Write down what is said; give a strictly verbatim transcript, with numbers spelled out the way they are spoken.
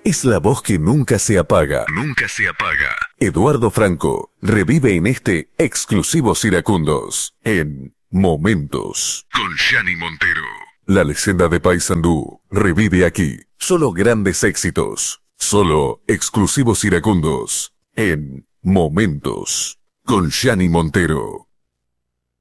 es la voz que nunca se apaga. Nunca se apaga. Eduardo Franco revive en este Exclusivos Iracundos, en Momentos, con Gianni Montero. La leyenda de Paysandú revive aquí. Solo grandes éxitos. Solo Exclusivos Iracundos, en Momentos, con Gianni Montero.